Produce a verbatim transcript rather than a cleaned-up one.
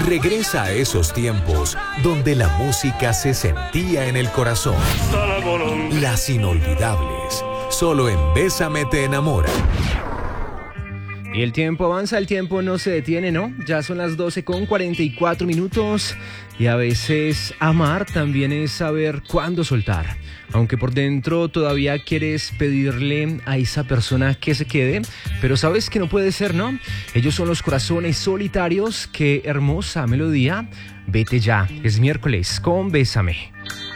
Regresa a esos tiempos donde la música se sentía en el corazón. Las inolvidables. Solo en Bésame te enamora. Y el tiempo avanza, el tiempo no se detiene, ¿no? Ya son las doce con cuarenta y cuatro minutos y a veces amar también es saber cuándo soltar. Aunque por dentro todavía quieres pedirle a esa persona que se quede, pero sabes que no puede ser, ¿no? Ellos son los Corazones Solitarios. Qué hermosa melodía. Vete ya, es miércoles con Bésame.